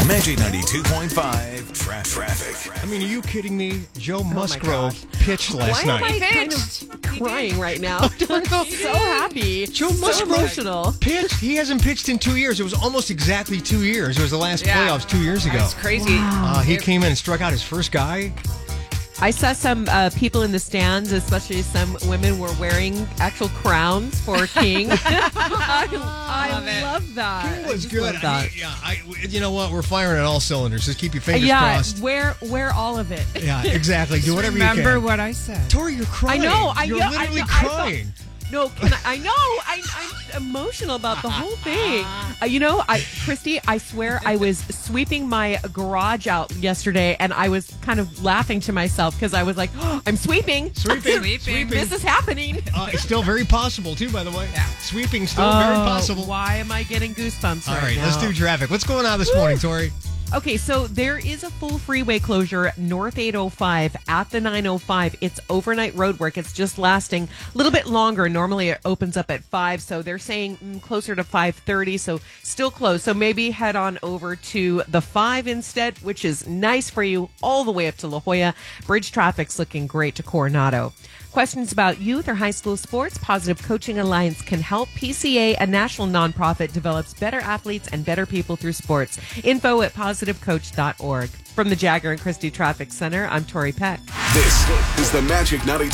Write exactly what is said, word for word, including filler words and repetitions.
Magic ninety-two point five tra- traffic. I mean, are you kidding me? Joe my Musgrove gosh. pitched last Why night. am I kind of crying right now? I'm so happy. Joe so Musgrove emotional. pitched. He hasn't pitched in two years. It was almost exactly two years. It was the last Yeah. playoffs two years ago. That's crazy. Uh, he came in and struck out his first guy. I saw some uh, people in the stands, especially some women, were wearing actual crowns for King. I, I Love it. love that. It was I just good. love that. I- yeah, I, you know what? We're firing at all cylinders. Just keep your fingers yeah, crossed. wear wear all of it. Yeah, exactly. Do whatever you can. Remember what I said. Tori, you're crying. I know. I You're know. literally I know, I thought- crying. No, can I, I know. I, I'm emotional about the whole thing. Uh, you know, I, Christy, I swear I was sweeping my garage out yesterday, and I was kind of laughing to myself because I was like, oh, I'm sweeping. Sweeping. Sweeping. This is happening. Uh, it's still very possible, too, by the way. Yeah. Sweeping still very possible. Why am I getting goosebumps All right, right, now? let's do traffic. What's going on this morning, Tori? Okay, so there is a full freeway closure north eight oh five at the nine oh five. It's overnight road work. It's just lasting a little bit longer. Normally it opens up at five, so they're saying mm, closer to five thirty, so still closed. So maybe head on over to the five instead, which is nice for you all the way up to La Jolla. Bridge traffic's looking great to Coronado. Questions about youth or high school sports? Positive Coaching Alliance can help. P C A, a national nonprofit, develops better athletes and better people through sports. Info at positive coach dot org. From the Jagger and Christie Traffic Center, I'm Tori Peck. This is the Magic ninety-two